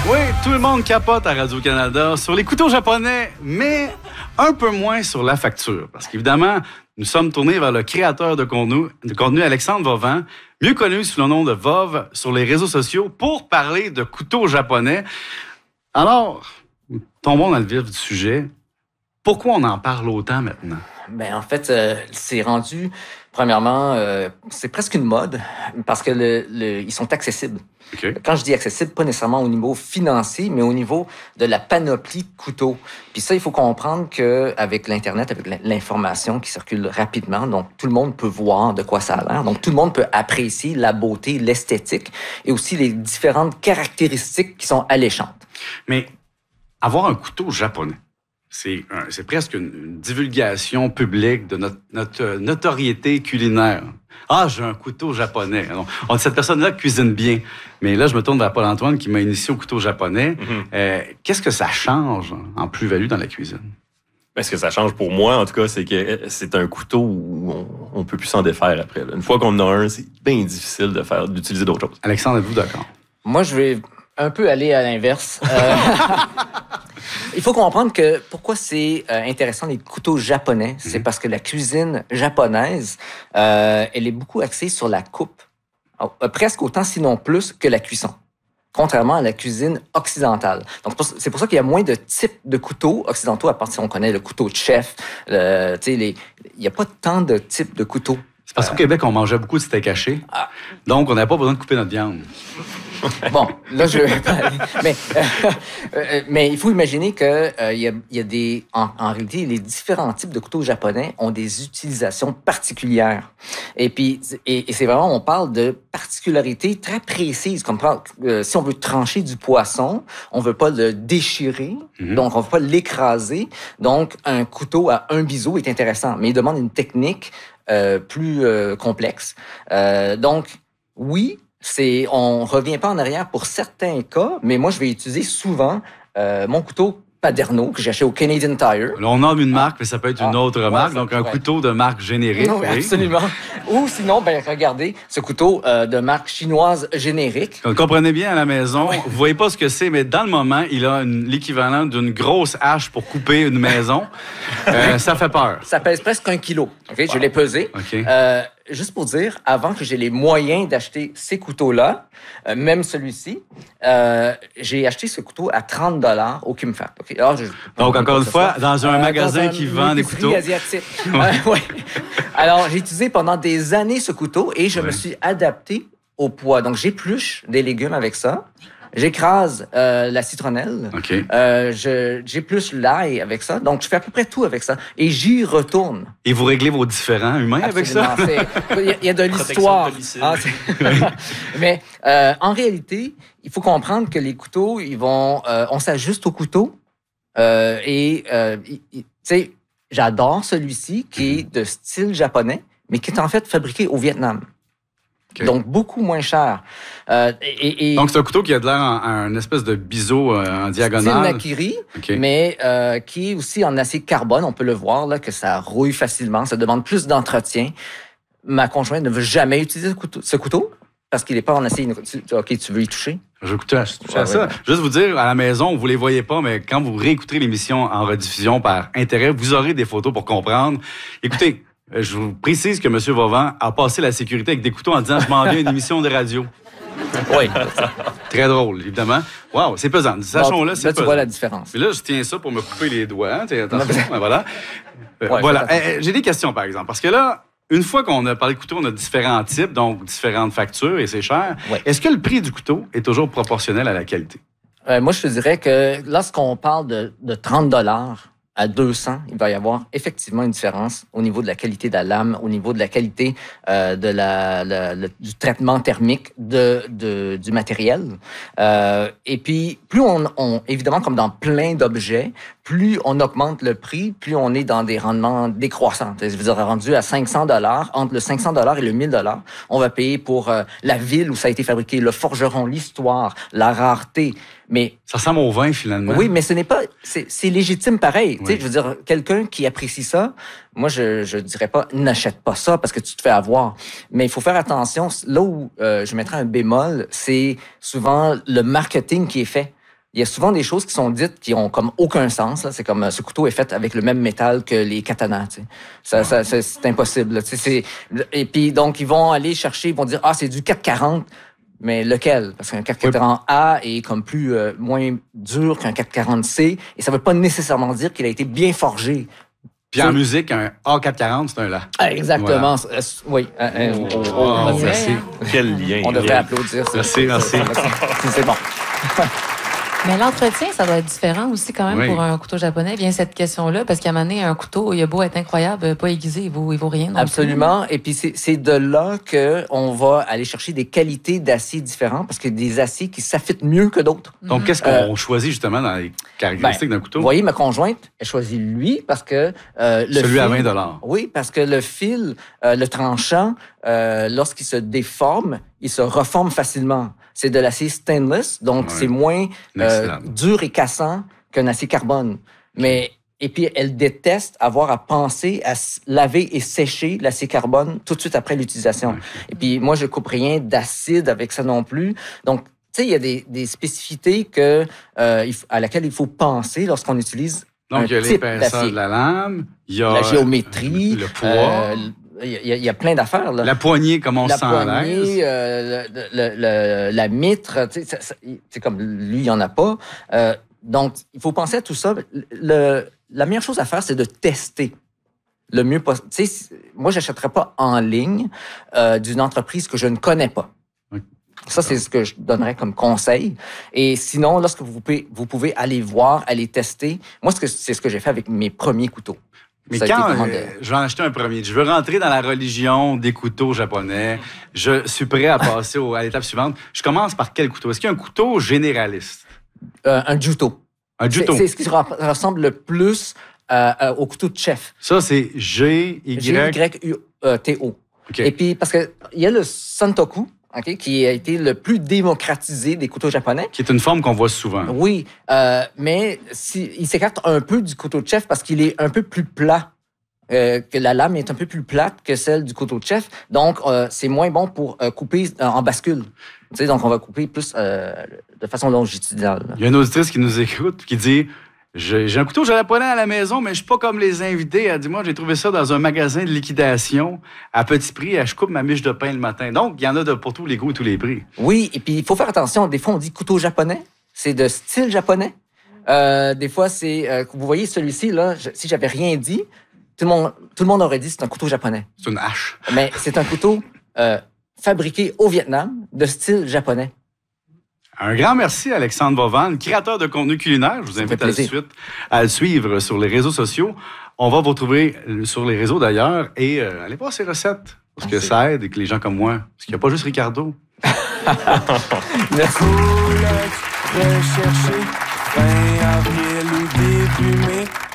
Oui, tout le monde capote à Radio-Canada sur les couteaux japonais, mais un peu moins sur la facture. Parce qu'évidemment, nous sommes tournés vers le créateur de contenu Alexandre Vovan, mieux connu sous le nom de Vov sur les réseaux sociaux, pour parler de couteaux japonais. Alors, tombons dans le vif du sujet. Pourquoi on en parle autant maintenant? Ben en fait, c'est rendu, premièrement, c'est presque une mode parce que ils sont accessibles. Okay. Quand je dis accessible, pas nécessairement au niveau financier, mais au niveau de la panoplie de couteaux. Puis ça, il faut comprendre qu'avec l'Internet, avec l'information qui circule rapidement, donc tout le monde peut voir de quoi ça a l'air. Donc tout le monde peut apprécier la beauté, l'esthétique et aussi les différentes caractéristiques qui sont alléchantes. Mais avoir un couteau japonais, c'est presque une divulgation publique de notre notoriété culinaire. Ah, j'ai un couteau japonais. Alors, on dit cette personne-là cuisine bien. Mais là, je me tourne vers Paul-Antoine qui m'a initié au couteau japonais. Qu'est-ce que ça change en plus-value dans la cuisine? Ben, ce que ça change pour moi, en tout cas, c'est que c'est un couteau où on peut plus s'en défaire après. Là. Une fois qu'on en a un, c'est bien difficile d'utiliser d'autres choses. Alexandre, êtes-vous d'accord? Moi, je vais un peu aller à l'inverse. Il faut comprendre que pourquoi c'est intéressant les couteaux japonais, c'est parce que la cuisine japonaise, elle est beaucoup axée sur la coupe, presque autant sinon plus que la cuisson, contrairement à la cuisine occidentale. Donc c'est pour ça qu'il y a moins de types de couteaux occidentaux, à part si on connaît le couteau de chef. Il n'y a pas tant de types de couteaux. C'est parce qu'au Québec, on mangeait beaucoup de steak haché, donc on n'avait pas besoin de couper notre viande. Bon, là, mais il faut imaginer que il y a des... En réalité, les différents types de couteaux japonais ont des utilisations particulières. Et puis, et c'est vraiment, on parle de particularités très précises. Comme si on veut trancher du poisson, on veut pas le déchirer, donc on veut pas l'écraser. Donc, un couteau à un biseau est intéressant, mais il demande une technique plus complexe. Donc, oui, on revient pas en arrière pour certains cas, mais moi, je vais utiliser souvent mon couteau Paderno que j'ai acheté au Canadian Tire. Là, on nomme une marque, mais ça peut être une autre marque, donc un couteau de marque générique. Oui, absolument. Ou sinon, regardez, ce couteau de marque chinoise générique. Vous comprenez bien à la maison, vous voyez pas ce que c'est, mais dans le moment, il a l'équivalent d'une grosse hache pour couper une maison. Ça fait peur. Ça pèse presque 1 kilo. Okay? Je l'ai pesé. Okay. Juste pour dire, avant que j'ai les moyens d'acheter ces couteaux-là, même celui-ci, j'ai acheté ce couteau à 30 $ au Kimfat. Okay? Alors, donc, encore une fois, dans un magasin qui vend des couteaux. Asiatique. Ouais. Alors, j'ai utilisé pendant des années ce couteau et je me suis adapté au poids. Donc, j'épluche des légumes avec ça. J'écrase la citronnelle. Okay. J'épluche l'ail avec ça. Donc, je fais à peu près tout avec ça. Et j'y retourne. Et vous réglez vos différends humains Absolument. avec ça? Il y a de l'histoire. Mais en réalité, il faut comprendre que les couteaux, on s'ajuste au couteau. Tu sais, j'adore celui-ci qui est de style japonais, mais qui est en fait fabriqué au Vietnam. Okay. Donc, beaucoup moins cher. Donc, c'est un couteau qui a de l'air en espèce de biseau en diagonale. C'est nakiri, mais qui est aussi en acier carbone. On peut le voir, là, que ça rouille facilement. Ça demande plus d'entretien. Ma conjointe ne veut jamais utiliser ce couteau parce qu'il n'est pas en acier. OK, tu veux y toucher? Je vais toucher à ça. Ouais. Juste vous dire, à la maison, vous ne les voyez pas, mais quand vous réécouterez l'émission en rediffusion par intérêt, vous aurez des photos pour comprendre. Écoutez, je vous précise que M. Vovan a passé la sécurité avec des couteaux en disant « Je m'en viens à une émission de radio ». Oui. Très drôle, évidemment. Wow, c'est pesant. Sachons-là, c'est pesant. Là, tu vois la différence. Mais là, je tiens ça pour me couper les doigts. Hein, attention, voilà. Voilà. J'ai des questions, par exemple. Parce que là, une fois qu'on a parlé de couteau, on a différents types, donc différentes factures, et c'est cher. Ouais. Est-ce que le prix du couteau est toujours proportionnel à la qualité? Moi, je te dirais que lorsqu'on parle de 30 $ à 200, il va y avoir effectivement une différence au niveau de la qualité de la lame, au niveau de la qualité du traitement thermique du matériel. Et puis, plus on évidemment, comme dans plein d'objets, plus on augmente le prix, plus on est dans des rendements décroissants. Je veux dire, rendu à 500 $, entre le 500 $ et le 1000 $, on va payer pour la ville où ça a été fabriqué, le forgeron, l'histoire, la rareté. Mais ça ressemble au vin, finalement. Oui, mais ce n'est pas... C'est légitime pareil. Oui. Tu sais, je veux dire, quelqu'un qui apprécie ça, moi, je dirais pas, n'achète pas ça parce que tu te fais avoir. Mais il faut faire attention. Là où je mettrais un bémol, c'est souvent le marketing qui est fait. il y a souvent des choses qui sont dites qui ont comme aucun sens. Là. C'est comme ce couteau est fait avec le même métal que les katanas. Tu sais. C'est impossible. Là. Tu sais, et puis donc ils vont aller chercher, ils vont dire c'est du 440. Mais lequel? Parce qu'un 440A est comme moins dur qu'un 440C, et ça veut pas nécessairement dire qu'il a été bien forgé. Puis en musique, un A440, c'est un La. Exactement. Voilà. Oui. Merci. Quel lien. On devrait applaudir. Merci. C'est bon. Mais l'entretien, ça doit être différent aussi quand même Oui. pour un couteau japonais. Vient cette question-là, parce qu'à un moment donné, un couteau, il a beau être incroyable, pas aiguisé, il vaut rien. Absolument. Et puis, c'est de là qu'on va aller chercher des qualités d'acier différents, parce qu'il y a des aciers qui s'affitent mieux que d'autres. Donc, qu'est-ce qu'on choisit justement dans les caractéristiques d'un couteau? Vous voyez, ma conjointe, elle choisit lui parce que Celui à 20 $. Oui, parce que le fil, le tranchant, lorsqu'il se déforme, il se reforme facilement. C'est de l'acier stainless, donc c'est moins dur et cassant qu'un acier carbone. Et puis, elle déteste avoir à penser à laver et sécher l'acier carbone tout de suite après l'utilisation. Okay. Et puis, moi, je coupe rien d'acide avec ça non plus. Donc, tu sais, il y a des spécificités à laquelle il faut penser lorsqu'on utilise donc, il y a l'épaisseur de la lame, il y a la géométrie, le poids. Il y a plein d'affaires. Là. La poignée, comme on se sent à l'aise. La mitre, c'est comme lui, il n'y en a pas. Donc, il faut penser à tout ça. La meilleure chose à faire, c'est de tester le mieux possible. Moi, je n'achèterais pas en ligne d'une entreprise que je ne connais pas. Okay. Ça, c'est ce que je donnerais comme conseil. Et sinon, lorsque vous pouvez aller voir, aller tester. Moi, c'est ce que j'ai fait avec mes premiers couteaux. Mais quand je vais en acheter un premier, je veux rentrer dans la religion des couteaux japonais, je suis prêt à passer à l'étape suivante. Je commence par quel couteau? Est-ce qu'il y a un couteau généraliste? Un juto. Un juto. C'est ce qui ressemble le plus au couteau de chef. Ça, c'est G-Y-U-T-O. Okay. Et puis, parce qu'il y a le Santoku, qui a été le plus démocratisé des couteaux japonais. Qui est une forme qu'on voit souvent. Oui, mais il s'écarte un peu du couteau de chef parce qu'il est un peu plus plat. Que la lame est un peu plus plate que celle du couteau de chef. Donc, c'est moins bon pour couper en bascule. Tu sais, donc, on va couper plus de façon longitudinale. Il y a une auditrice qui nous écoute qui dit... J'ai un couteau japonais à la maison, mais je suis pas comme les invités. Elle dit, moi, j'ai trouvé ça dans un magasin de liquidation à petit prix. Je coupe ma miche de pain le matin. Donc, il y en a pour tous les goûts et tous les prix. Oui, et puis il faut faire attention. Des fois, on dit couteau japonais. C'est de style japonais. Des fois, vous voyez celui-ci, là, si j'avais rien dit, tout le monde aurait dit que c'est un couteau japonais. C'est une hache. Mais c'est un couteau fabriqué au Vietnam, de style japonais. Un grand merci à Alexandre Vovan, créateur de contenu culinaire. Je vous invite à le suivre sur les réseaux sociaux. On va vous retrouver sur les réseaux d'ailleurs et allez voir ses recettes. Parce que ça aide et que les gens comme moi, parce qu'il n'y a pas juste Ricardo. Merci. Rechercher fin avril ou début mai.